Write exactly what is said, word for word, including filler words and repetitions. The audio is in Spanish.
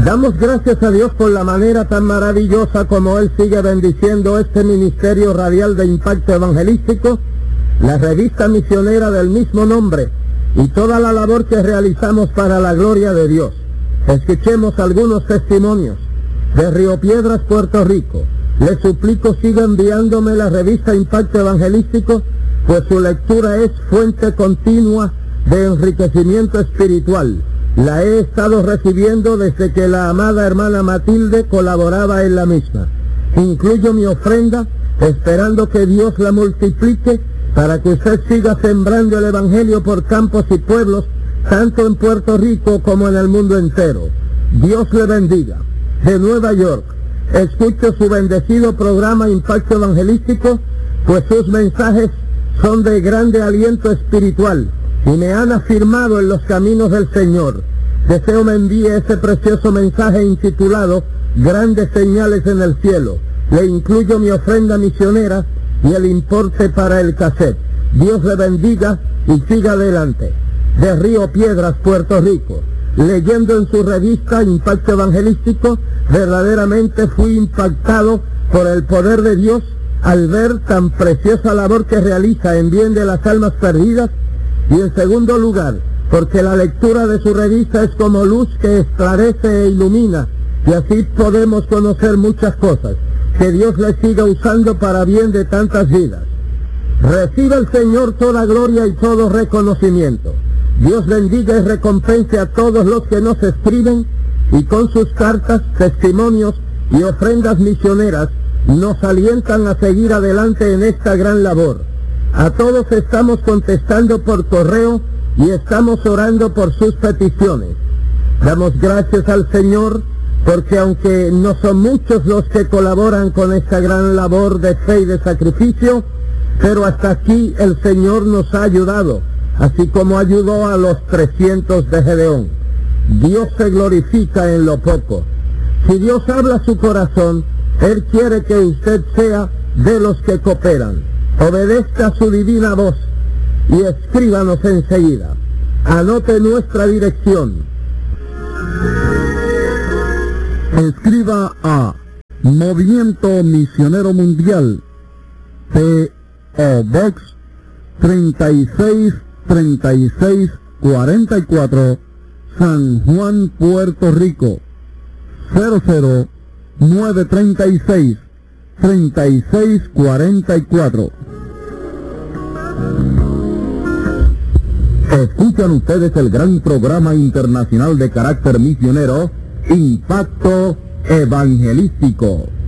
Damos gracias a Dios por la manera tan maravillosa como Él sigue bendiciendo este ministerio radial de impacto evangelístico, la revista misionera del mismo nombre y toda la labor que realizamos para la gloria de Dios. Escuchemos algunos testimonios. De Río Piedras, Puerto Rico. Les suplico siga enviándome la revista Impacto Evangelístico, pues su lectura es fuente continua de enriquecimiento espiritual. La he estado recibiendo desde que la amada hermana Matilde colaboraba en la misma. Incluyo mi ofrenda, esperando que Dios la multiplique para que usted siga sembrando el Evangelio por campos y pueblos, tanto en Puerto Rico como en el mundo entero. Dios le bendiga. De Nueva York, escucho su bendecido programa Impacto Evangelístico, pues sus mensajes son de grande aliento espiritual y me han afirmado en los caminos del Señor. Deseo me envíe ese precioso mensaje intitulado Grandes Señales en el Cielo. Le incluyo mi ofrenda misionera y el importe para el cassette. Dios le bendiga y siga adelante. De Río Piedras, Puerto Rico. Leyendo en su revista Impacto Evangelístico, verdaderamente fui impactado por el poder de Dios al ver tan preciosa labor que realiza en bien de las almas perdidas, y en segundo lugar, porque la lectura de su revista es como luz que esclarece e ilumina, y así podemos conocer muchas cosas. Que Dios le siga usando para bien de tantas vidas. Reciba el Señor toda gloria y todo reconocimiento. Dios bendiga y recompense a todos los que nos escriben y con sus cartas, testimonios y ofrendas misioneras nos alientan a seguir adelante en esta gran labor. A todos estamos contestando por correo y estamos orando por sus peticiones. Damos gracias al Señor porque aunque no son muchos los que colaboran con esta gran labor de fe y de sacrificio, pero hasta aquí el Señor nos ha ayudado, así como ayudó a los trescientos de Gedeón. Dios se glorifica en lo poco. Si Dios habla a su corazón, Él quiere que usted sea de los que cooperan. Obedezca su divina voz y escríbanos enseguida. Anote nuestra dirección. Escriba a Movimiento Misionero Mundial, P O Box treinta y seis treinta y seis cuarenta y cuatro, San Juan, Puerto Rico, cero cero nueve treinta y seis treinta y seis cuarenta y cuatro. Escuchan ustedes el gran programa internacional de carácter misionero, Impacto Evangelístico.